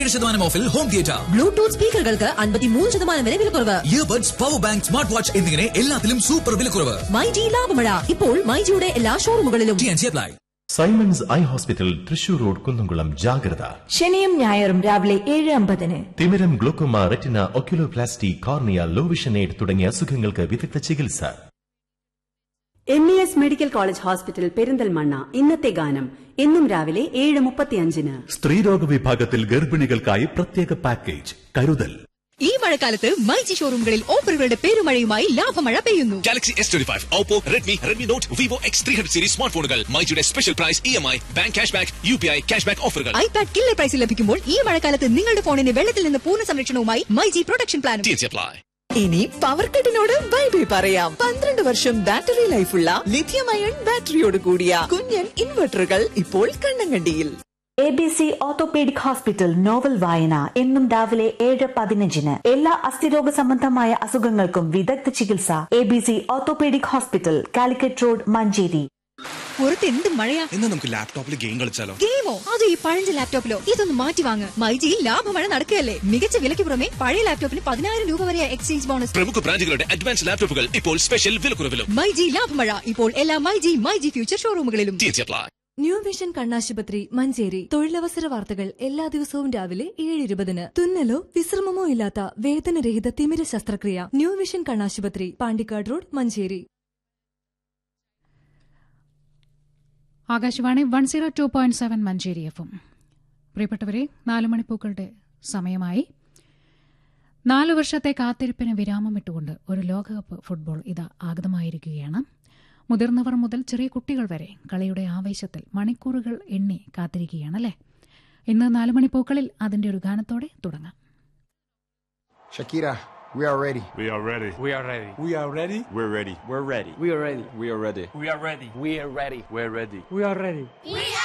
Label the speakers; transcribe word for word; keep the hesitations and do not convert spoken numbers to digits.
Speaker 1: ശതമാനം ഓഫിൽ home theatre,
Speaker 2: Bluetooth സ്പീക്കറുകൾക്ക് അൻപത്തിമൂന്ന് ശതമാനം വരെ വിലക്കുറവ്,
Speaker 1: earbuds, power bank, smart watch എന്നിങ്ങനെ എല്ലാത്തിലും സൂപ്പർ വിലക്കുറവ്.
Speaker 2: മൈജി ലാഭമഴ ഇപ്പോൾ മൈജിയുടെ എല്ലാ ഷോറൂമുകളിലും.
Speaker 3: Symons eye hospital, Thrissur road, Kunnamkulam. ജാഗ്രത.
Speaker 4: ശനിയും ഞായറും രാവിലെ ഏഴ് അമ്പതിന്
Speaker 3: തിമിരം, glaucoma, retina, oculoplasty, cornea, low vision aid തുടങ്ങിയ അസുഖങ്ങൾക്ക് വിദഗ്ധ ചികിത്സ.
Speaker 5: M E S medical college hospital, Perinthalmanna. ഇന്നത്തെ ഗാനം എന്നും രാവിലെ ഏഴ് മുപ്പത്തിയഞ്ചിന്.
Speaker 3: സ്ത്രീരോഗ വിഭാഗത്തിൽ ഗർഭിണികൾക്കായി പ്രത്യേക പാക്കേജ്. കരുതൽ.
Speaker 2: ഈ മഴക്കാലത്ത് മൈജി ഷോറൂമുകളിൽ ഓഫറുകളുടെ പെരുമഴയുമായി ലാഭമഴ പെയ്യുന്നു.
Speaker 6: Galaxy S twenty five, Oppo, Redmi, Redmi not, Vivo X three hundred series smart ഫോണുകൾ. മൈജിയുടെ special price, E M I, bank cash back, U P I cash back ഓഫറുകൾ.
Speaker 2: ഐപാഡ് കില്ലർ പ്രൈസിൽ ലഭിക്കുമ്പോൾ ഈ മഴക്കാലത്ത് നിങ്ങളുടെ ഫോണിന് വെള്ളത്തിൽ നിന്ന് പൂർണ്ണ സംരക്ഷണവുമായി മൈജി പ്രൊട്ടക്ഷൻ പ്ലാൻ.
Speaker 7: ഇനി പവർ കട്ടിനോട് ബൈ ബൈ പറയാം. പന്ത്രണ്ട് വർഷം ബാറ്ററി ലൈഫുള്ള ലിഥിയം അയൺ ബാറ്ററിയോട് കൂടിയ കുഞ്ഞൻ ഇൻവെർട്ടറുകൾ ഇപ്പോൾ കണ്ണങ്കണ്ടിയിൽ.
Speaker 4: A B C orthopaedic hospital novel വായന എന്നും രാവിലെ ഏഴ് പതിനഞ്ചിന്. എല്ലാ അസ്ഥിരോഗ സംബന്ധമായ അസുഖങ്ങൾക്കും വിദഗ്ധ ചികിത്സ. A B C orthopaedic hospital, Calicut road, Manjeri.
Speaker 2: പുറത്ത് എന്ത് മഴയാ!
Speaker 6: എന്നാ നമുക്ക് ലാപ്ടോപ്പിൽ ഗെയിം കളിച്ചാലോ?
Speaker 2: ഗെയിമോ? അത് ഈ പഴഞ്ച ലാപ്ടോപ്പിലോ? ഇതൊന്ന് മാറ്റി വാങ്ങ്. മൈജിയിൽ ലാഭമഴ നടക്കുകയല്ലേ. മികച്ച വിലയ്ക്ക് പുറമെ പഴയ ലാപ്ടോപ്പിന് പതിനായിരം രൂപ വരെ എക്സ്ചേഞ്ച് ബോണസ്.
Speaker 6: പ്രമുഖ ബ്രാൻഡുകളുടെ അഡ്വാൻസ് ലാപ്ടോപ്പുകൾ ഇപ്പോൾ സ്പെഷ്യൽ വിലക്കുറവിലും.
Speaker 2: മൈജി ലാഭമഴ ഇപ്പോൾ എല്ലാ myG myG future ഷോറൂമുകളിലും.
Speaker 8: New vision കണ്ണാശുപത്രി, മഞ്ചേരി. തൊഴിലവസര വാർത്തകൾ എല്ലാ ദിവസവും രാവിലെ ഏഴ് ഇരുപതിന്. തുന്നലോ വിശ്രമമോ ഇല്ലാത്ത വേദനരഹിത തിമിര ശസ്ത്രക്രിയ. ന്യൂ വിഷൻ കണ്ണാശുപത്രി, Pandikkad road, Manjeri.
Speaker 9: Akashvani one zero two point seven Manjeri F M. പ്രിയപ്പെട്ടവരെ, നാല് മണിപ്പൂക്കളുടെ സമയമായി. നാലു വർഷത്തെ കാത്തിരിപ്പിന് വിരാമമിട്ടുകൊണ്ട് ഒരു ലോകകപ്പ് ഫുട്ബോൾ ഇതാ ആഗതമായിരിക്കുകയാണ്. മുതിർന്നവർ മുതൽ ചെറിയ കുട്ടികൾ വരെ കളിയുടെ ആവേശത്തിൽ മണിക്കൂറുകൾ എണ്ണി കാത്തിരിക്കുകയാണല്ലേ. ഇന്ന് നാല് മണിപ്പൂക്കളിൽ അതിന്റെ ഒരു ഗാനത്തോടെ തുടങ്ങാം.
Speaker 10: Shakira, we are ready.
Speaker 11: We are ready.
Speaker 12: We are ready.
Speaker 11: We are ready.
Speaker 12: We're ready.
Speaker 11: We're ready.
Speaker 12: We are ready.
Speaker 11: We are ready.
Speaker 12: We are ready.
Speaker 11: We are ready.
Speaker 12: We're ready.
Speaker 11: We're ready.
Speaker 12: We are ready.
Speaker 13: We are